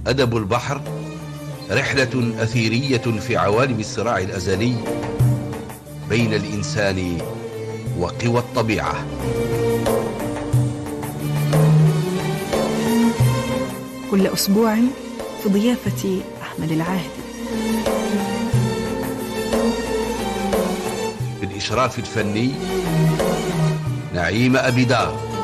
أدب البحر رحلة أثيرية في عوالم الصراع الأزلي بين الإنسان وقوى الطبيعة. كل أسبوع في ضيافة أحمد العاهدي. بالإشراف الفني نعيم أبيدار.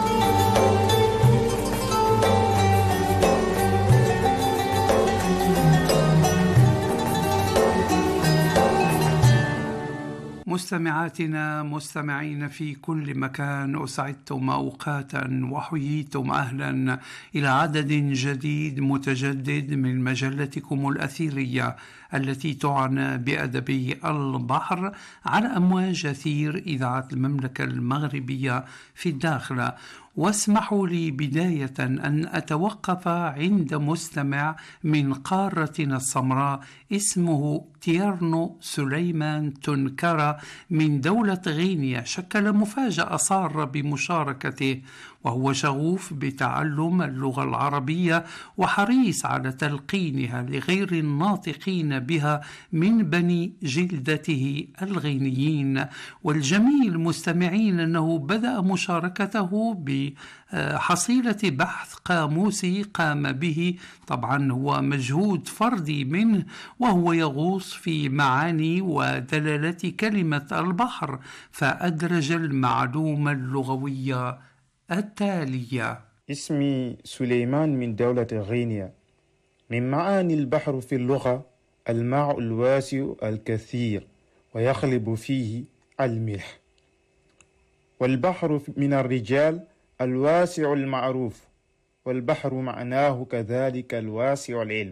مستمعاتنا مستمعين في كل مكان، أسعدتم أوقاتا وحييتم أهلا إلى عدد جديد متجدد من مجلتكم الأثيرية التي تعنى بأدب البحر على أمواج أثير إذاعة المملكة المغربية في الداخل. واسمحوا لي بداية أن أتوقف عند مستمع من قارتنا السمراء اسمه تيرنو سليمان تنكرة من دولة غينيا. شكل مفاجأة سارة بمشاركته، وهو شغوف بتعلم اللغة العربية وحريص على تلقينها لغير الناطقين بها من بني جلدته الغينيين. والجميل مستمعين أنه بدأ مشاركته بحصيلة بحث قاموسي قام به، طبعا هو مجهود فردي منه، وهو يغوص في معاني ودلالة كلمة البحر، فأدرج المعلومة اللغوية التالية. اسمي سليمان من دولة غينيا. من معاني البحر في اللغة الماء الواسع الكثير ويغلب فيه الملح. والبحر من الرجال الواسع المعروف، والبحر معناه كذلك الواسع العلم.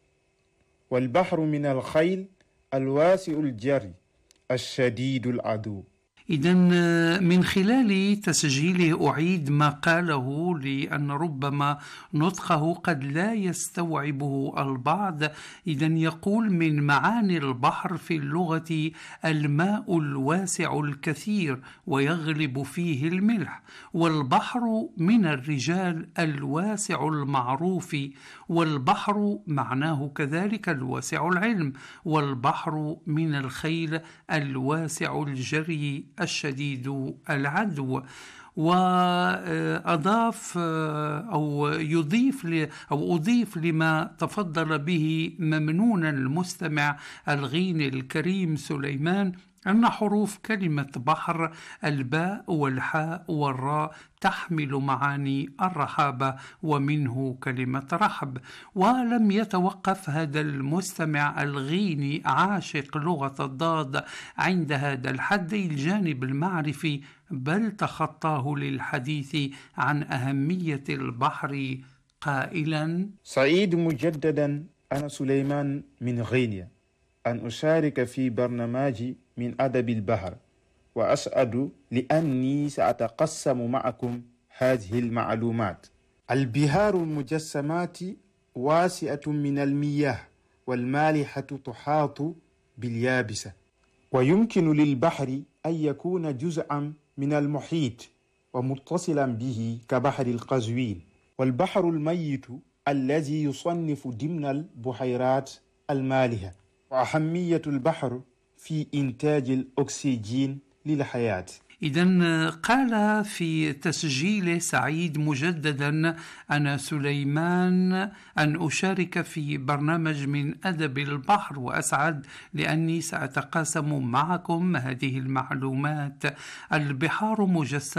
والبحر من الخيل الواسع الجري الشديد العدو. إذن من خلال تسجيله أعيد ما قاله لأن ربما نطقه قد لا يستوعبه البعض. إذن يقول: من معاني البحر في اللغة الماء الواسع الكثير ويغلب فيه الملح. والبحر من الرجال الواسع المعروف، والبحر معناه كذلك الواسع العلم. والبحر من الخيل الواسع الجري الشديد العدو. وأضاف أو أضيف لما تفضل به ممنونا المستمع الغيني الكريم سليمان أن حروف كلمة بحر الباء والحاء والراء تحمل معاني الرحابة، ومنه كلمة رحب. ولم يتوقف هذا المستمع الغيني عاشق لغة الضاد عند هذا الحد الجانب المعرفي، بل تخطاه للحديث عن أهمية البحر قائلا: سعيد مجددا أنا سليمان من غينيا أن أشارك في برنامج من أدب البحر، وأسعد لأني سأتقسم معكم هذه المعلومات. البحار المجسمات واسعة من المياه، والمالحة تحاط باليابسة، ويمكن للبحر أن يكون جزءا من المحيط ومتصلا به كبحر القزوين. والبحر الميت الذي يصنف ضمن البحيرات المالحة. وأهمية البحر في إنتاج الأكسجين للحياة. إذن قال في تسجيل سعيد مجددا: أنا سليمان أن أشارك في برنامج من أدب البحر، وأسعد لأني سأتقاسم معكم هذه المعلومات. البحار مجسمة